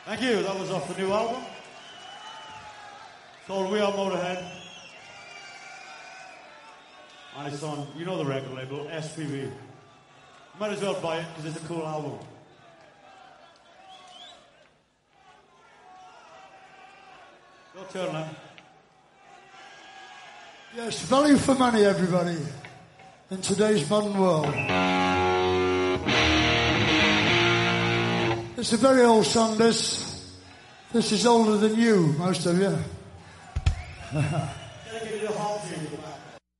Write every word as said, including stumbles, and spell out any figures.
Thank you. That was off the new album. It's called We Are Motorhead. And it's on, you know the record label, S P V. Might as well buy it because it's a cool album. Your turn now. Yes, value for money, everybody, in today's modern world. It's a very old song, this. This is older than you, most of you.